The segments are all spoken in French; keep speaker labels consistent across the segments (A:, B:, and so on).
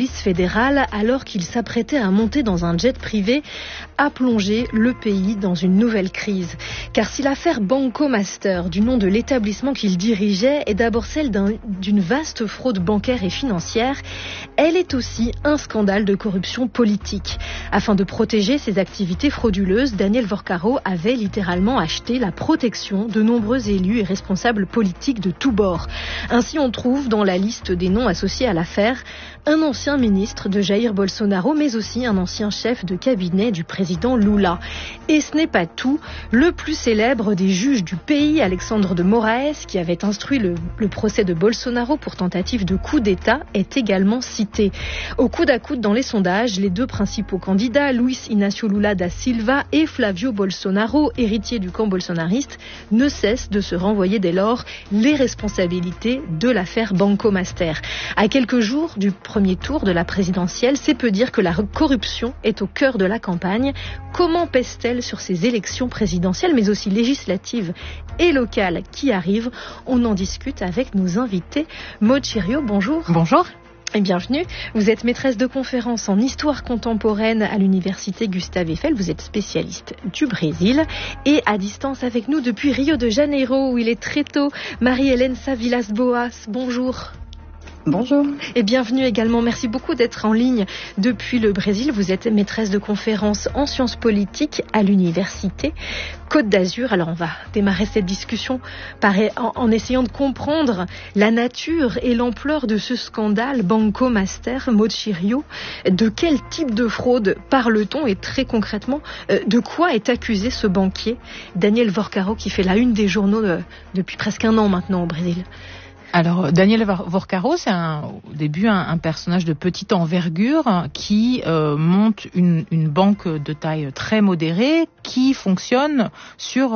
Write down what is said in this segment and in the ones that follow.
A: police fédérale, alors qu'il s'apprêtait à monter dans un jet privé, a plongé le pays dans une nouvelle crise. Car si l'affaire Banco Master, du nom de l'établissement qu'il dirigeait, est d'abord celle d'une vaste fraude bancaire et financière, elle est aussi un scandale de corruption politique. Afin de protéger ses activités frauduleuses, Daniel Vorcaro avait littéralement acheté la protection de nombreux élus et responsables politiques de tous bords. Ainsi, on trouve dans la liste des noms associés à l'affaire un ancien ministre de Jair Bolsonaro, mais aussi un ancien chef de cabinet du président Lula. Et ce n'est pas tout. Le plus célèbre des juges du pays, Alexandre de Moraes, qui avait instruit le procès de Bolsonaro pour tentative de coup d'État, est également cité. Au coude à coude dans les sondages, les deux principaux candidats, Luiz Inácio Lula da Silva et Flavio Bolsonaro, héritier du camp bolsonariste, ne cessent de se renvoyer dès lors les responsabilités de l'affaire Banco Master. À quelques jours du premier tour de la présidentielle, c'est peu dire que la corruption est au cœur de la campagne. Comment pèse-t-elle sur ces élections présidentielles, mais aussi législatives et locales qui arrivent? On en discute avec nos invités. Maud Chirio, bonjour.
B: Bonjour.
A: Et bienvenue. Vous êtes maîtresse de conférences en histoire contemporaine à l'université Gustave Eiffel. Vous êtes spécialiste du Brésil et à distance avec nous depuis Rio de Janeiro où il est très tôt. Marie-Hélène Savilas-Boas, bonjour.
C: Bonjour.
A: Et bienvenue également. Merci beaucoup d'être en ligne depuis le Brésil. Vous êtes maîtresse de conférences en sciences politiques à l'université Côte d'Azur. Alors on va démarrer cette discussion en essayant de comprendre la nature et l'ampleur de ce scandale Banco Master. Maud Chirio, de quel type de fraude parle-t-on et très concrètement, de quoi est accusé ce banquier Daniel Vorcaro qui fait la une des journaux depuis presque un an maintenant au Brésil?
B: Alors, Daniel Vorcaro, c'est au début un personnage de petite envergure qui monte une banque de taille très modérée qui fonctionne sur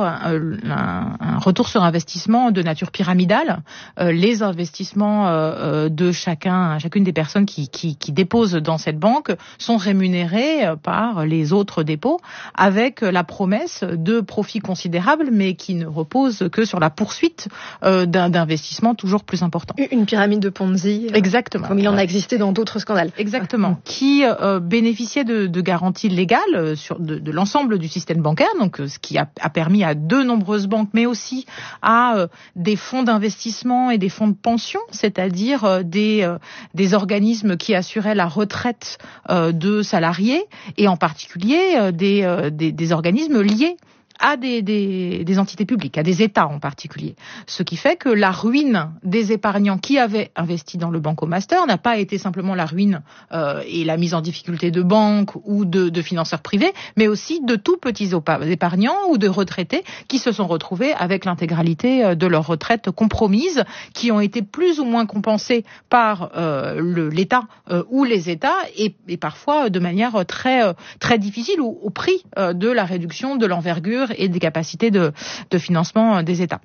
B: un retour sur investissement de nature pyramidale. Les investissements de chacune des personnes qui déposent dans cette banque sont rémunérés par les autres dépôts avec la promesse de profits considérables, mais qui ne reposent que sur la poursuite d'investissements toujours plus important.
A: Une pyramide de Ponzi.
B: Exactement.
A: Comme il en a existé dans d'autres scandales.
B: Exactement. Qui bénéficiait de garanties légales de l'ensemble du système bancaire, donc ce qui a permis à de nombreuses banques, mais aussi à des fonds d'investissement et des fonds de pension, c'est-à-dire des organismes qui assuraient la retraite de salariés, et en particulier des organismes liés à des entités publiques, à des États en particulier. Ce qui fait que la ruine des épargnants qui avaient investi dans le Banco Master n'a pas été simplement la ruine et la mise en difficulté de banques ou de financeurs privés, mais aussi de tout petits épargnants ou de retraités qui se sont retrouvés avec l'intégralité de leur retraite compromise, qui ont été plus ou moins compensés par l'État ou les États, et parfois de manière très, très difficile au prix de la réduction de l'envergure et des capacités de financement des États.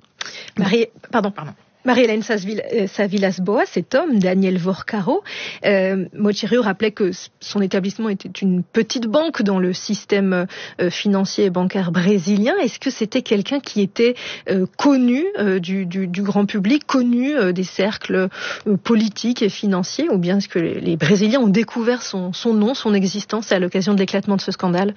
A: Marie-Hélène Savilas-Boas, cet homme, Daniel Vorcaro, Maud Chirio rappelait que son établissement était une petite banque dans le système financier et bancaire brésilien. Est-ce que c'était quelqu'un qui était connu du grand public, connu des cercles politiques et financiers, ou bien est-ce que les Brésiliens ont découvert son nom, son existence à l'occasion de l'éclatement de ce scandale?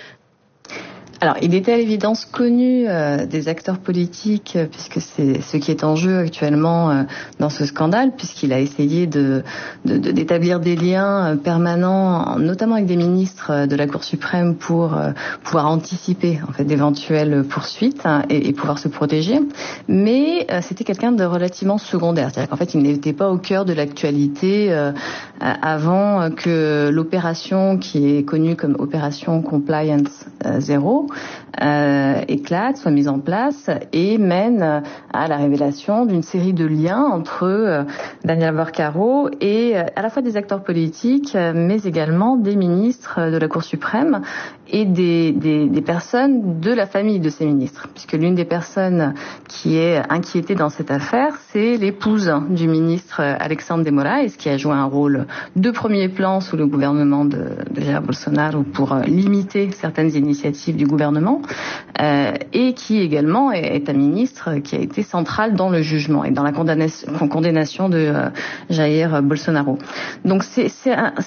C: Alors, il était à l'évidence connu des acteurs politiques, puisque c'est ce qui est en jeu actuellement dans ce scandale, puisqu'il a essayé d'établir des liens permanents, notamment avec des ministres de la Cour suprême, pour pouvoir anticiper en fait d'éventuelles poursuites et pouvoir se protéger. Mais c'était quelqu'un de relativement secondaire, c'est-à-dire qu'en fait, il n'était pas au cœur de l'actualité avant que l'opération qui est connue comme opération Compliance Zero éclate, soit mise en place et mène à la révélation d'une série de liens entre Daniel Vorcaro et à la fois des acteurs politiques, mais également des ministres de la Cour suprême et des personnes de la famille de ces ministres. Puisque l'une des personnes qui est inquiétée dans cette affaire, c'est l'épouse du ministre Alexandre de Moraes, qui a joué un rôle de premier plan sous le gouvernement de Jair Bolsonaro pour limiter certaines initiatives du gouvernement, et qui également est un ministre qui a été central dans le jugement et dans la condamnation de Jair Bolsonaro. Donc c'est